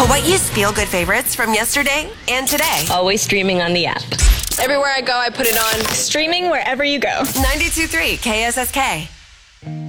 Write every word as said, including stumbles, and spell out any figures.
What Used Feel Good favorites from yesterday and today. Always streaming on the app. Everywhere I go, I put it on. Streaming wherever you go. ninety-two point three K S S K.